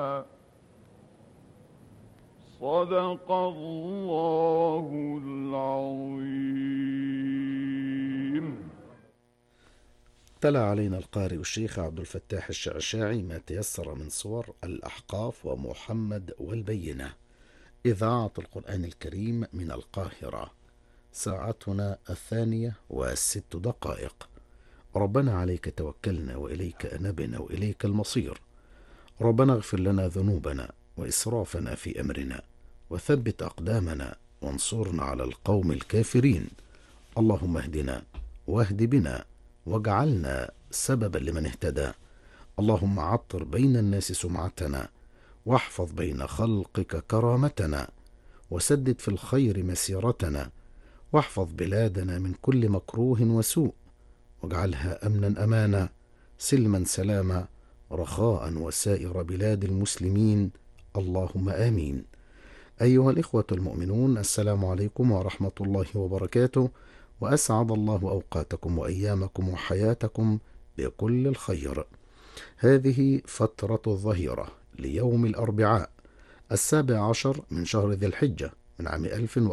صدق الله العظيم. تلا علينا القارئ الشيخ عبد الفتاح الشعشاعي ما تيسر من صور الأحقاف ومحمد والبينة. إذاعة القرآن الكريم من القاهرة. ساعتنا 2:06. ربنا عليك توكلنا وإليك أنبنا وإليك المصير. ربنا اغفر لنا ذنوبنا وإسرافنا في أمرنا وثبت أقدامنا وانصرنا على القوم الكافرين. اللهم اهدنا واهد بنا واجعلنا سببا لمن اهتدى. اللهم عطر بين الناس سمعتنا واحفظ بين خلقك كرامتنا وسدد في الخير مسيرتنا واحفظ بلادنا من كل مكروه وسوء واجعلها أمنا أمانا سلما سلاما رخاء وسائر بلاد المسلمين. اللهم آمين. أيها الإخوة المؤمنون، السلام عليكم ورحمة الله وبركاته، وأسعد الله أوقاتكم وأيامكم وحياتكم بكل الخير. هذه فترة الظهيرة ليوم الأربعاء 17 من شهر ذي الحجة من عام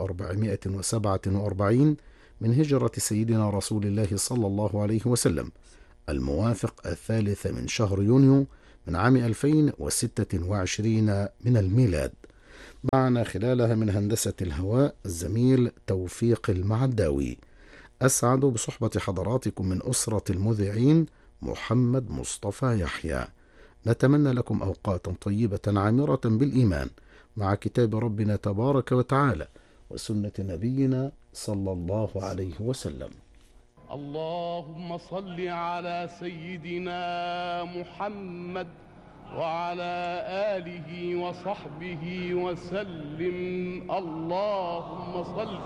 1447 من هجرة سيدنا رسول الله صلى الله عليه وسلم، الموافق 3 من شهر يونيو من عام 2026 من الميلاد. معنا خلالها من هندسة الهواء الزميل توفيق المعداوي. أسعد بصحبة حضراتكم من أسرة المذيعين محمد مصطفى يحيى. نتمنى لكم أوقاتا طيبة عامرة بالإيمان مع كتاب ربنا تبارك وتعالى وسنة نبينا صلى الله عليه وسلم. اللهم صل على سيدنا محمد وعلى آله وصحبه وسلم. اللهم صل.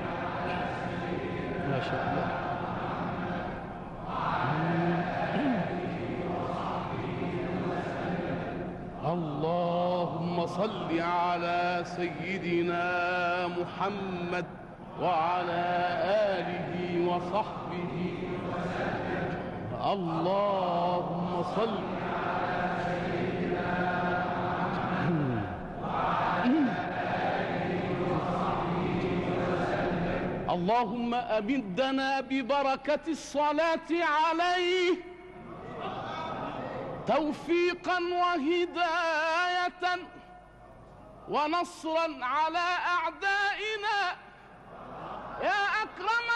ما شاء الله. اللهم صل على سيدنا محمد وعلى آله وصحبه وسلم. اللهم صل. اللهم أمدنا ببركة الصلاة عليه توفيقا وهداية ونصرا على أعدائنا يا أكرم